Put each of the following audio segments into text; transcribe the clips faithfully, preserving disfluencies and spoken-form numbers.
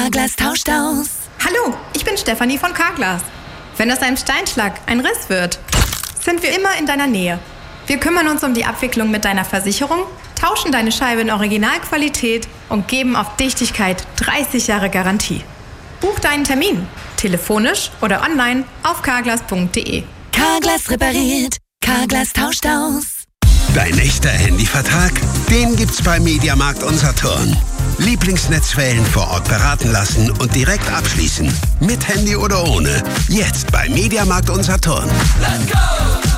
Carglass tauscht aus. Hallo, ich bin Stefanie von Carglass. Wenn aus einem Steinschlag ein Riss wird, sind wir immer in deiner Nähe. Wir kümmern uns um die Abwicklung mit deiner Versicherung, tauschen deine Scheibe in Originalqualität und geben auf Dichtigkeit dreißig Jahre Garantie. Buch deinen Termin, telefonisch oder online auf carglass punkt de. Carglass repariert, Carglass tauscht aus. Dein echter Handyvertrag? Den gibt's bei Mediamarkt und Saturn. Lieblingsnetzwellen vor Ort beraten lassen und direkt abschließen. Mit Handy oder ohne. Jetzt bei Mediamarkt und Saturn. Let's go!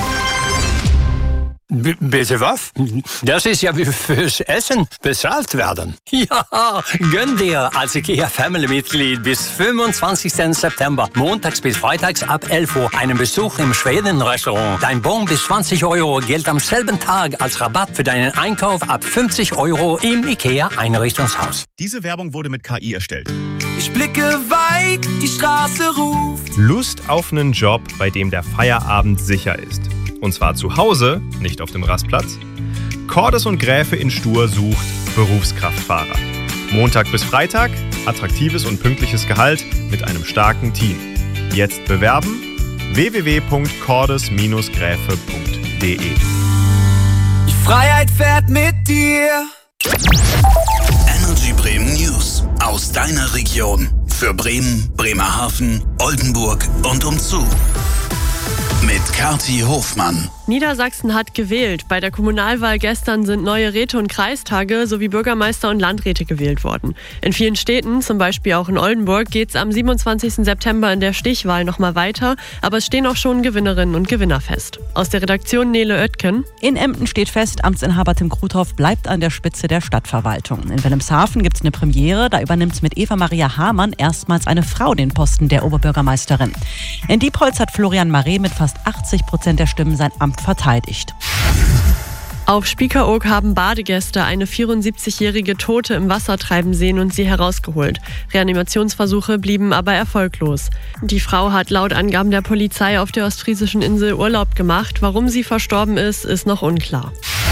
B- bitte was? Das ist ja wie fürs Essen bezahlt werden. Ja, gönn dir als IKEA Family-Mitglied bis fünfundzwanzigsten September, montags bis freitags ab elf Uhr, einen Besuch im Schweden-Restaurant. Dein Bon bis zwanzig Euro gilt am selben Tag als Rabatt für deinen Einkauf ab fünfzig Euro im IKEA-Einrichtungshaus. Diese Werbung wurde mit K I erstellt. Ich blicke weit, die Straße ruft. Lust auf einen Job, bei dem der Feierabend sicher ist. Und zwar zu Hause, nicht auf dem Rastplatz. Cordes und Gräfe in Stur sucht Berufskraftfahrer. Montag bis Freitag, attraktives und pünktliches Gehalt mit einem starken Team. Jetzt bewerben w w w punkt cordes Bindestrich gräfe punkt de. Die Freiheit fährt mit dir. Energy Bremen News. Aus deiner Region. Für Bremen, Bremerhaven, Oldenburg und umzu. Mit Kathi Hofmann. Niedersachsen hat gewählt. Bei der Kommunalwahl gestern sind neue Räte und Kreistage sowie Bürgermeister und Landräte gewählt worden. In vielen Städten, zum Beispiel auch in Oldenburg, geht es am siebenundzwanzigsten September in der Stichwahl nochmal weiter. Aber es stehen auch schon Gewinnerinnen und Gewinner fest. Aus der Redaktion Nele Oetken. In Emden steht fest, Amtsinhaber Tim Kruthoff bleibt an der Spitze der Stadtverwaltung. In Wilhelmshaven gibt es eine Premiere. Da übernimmt mit Eva-Maria Hamann erstmals eine Frau den Posten der Oberbürgermeisterin. In Diepholz hat Florian Maré mit fast achtzig Prozent der Stimmen sein Amt verteidigt. Auf Spiekeroog haben Badegäste eine vierundsiebzigjährige Tote im Wasser treiben sehen und sie herausgeholt. Reanimationsversuche blieben aber erfolglos. Die Frau hat laut Angaben der Polizei auf der ostfriesischen Insel Urlaub gemacht. Warum sie verstorben ist, ist noch unklar.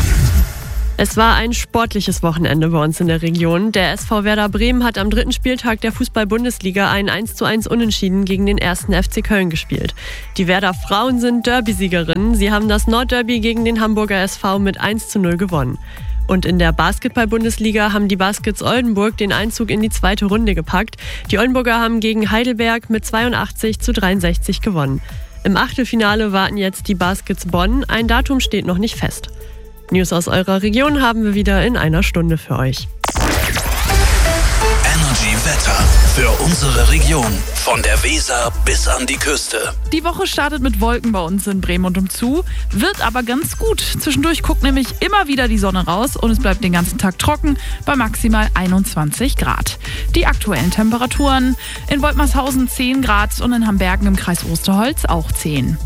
Es war ein sportliches Wochenende bei uns in der Region. Der S V Werder Bremen hat am dritten Spieltag der Fußball-Bundesliga ein eins zu eins Unentschieden gegen den ersten F C Köln gespielt. Die Werder Frauen sind Derby-Siegerinnen. Sie haben das Nordderby gegen den Hamburger S V mit eins zu null gewonnen. Und in der Basketball-Bundesliga haben die Baskets Oldenburg den Einzug in die zweite Runde gepackt. Die Oldenburger haben gegen Heidelberg mit zweiundachtzig zu dreiundsechzig gewonnen. Im Achtelfinale warten jetzt die Baskets Bonn. Ein Datum steht noch nicht fest. News aus eurer Region haben wir wieder in einer Stunde für euch. Energy Wetter für unsere Region. Von der Weser bis an die Küste. Die Woche startet mit Wolken bei uns in Bremen und umzu, wird aber ganz gut. Zwischendurch guckt nämlich immer wieder die Sonne raus und es bleibt den ganzen Tag trocken bei maximal einundzwanzig Grad. Die aktuellen Temperaturen: in Woltmershausen zehn Grad und in Hambergen im Kreis Osterholz auch zehn.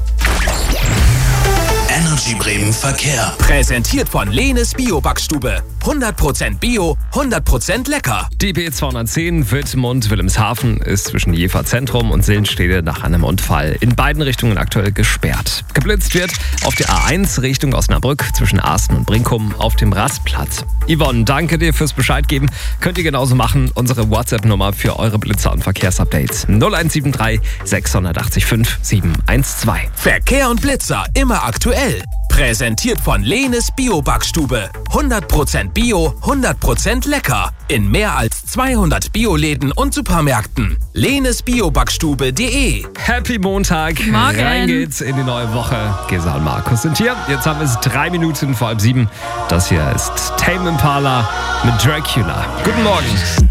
Energy Bremen Verkehr. Präsentiert von Lehnes Bio-Backstube. hundert Prozent Bio, hundert Prozent lecker. Die B zweihundertzehn Wittmund-Wilhelmshaven ist zwischen Jever Zentrum und Sillenstede nach einem Unfall in beiden Richtungen aktuell gesperrt. Geblitzt wird auf der A eins Richtung Osnabrück zwischen Arsten und Brinkum auf dem Rastplatz. Yvonne, danke dir fürs Bescheid geben. Könnt ihr genauso machen. Unsere WhatsApp-Nummer für eure Blitzer- und Verkehrsupdates null eins sieben drei sechs acht fünf sieben eins zwei. Verkehr und Blitzer immer aktuell. Präsentiert von Lehnes Bio-Backstube. hundert Prozent Bio, hundert Prozent lecker. In mehr als zweihundert Bioläden und Supermärkten. lehnes bio backstube punkt de. Happy Montag. Morgen. Rein geht's in die neue Woche. Gesa und Markus sind hier. Jetzt haben wir es drei Minuten vor halb sieben. Das hier ist Tame Impala mit Dracula. Guten Morgen.